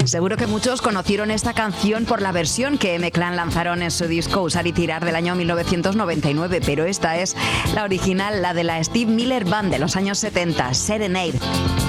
Seguro que muchos conocieron esta canción por la versión que M-Clan lanzaron en su disco Usar y Tirar del año 1999, pero esta es la original, la de la Steve Miller Band de los años 70, Serenade.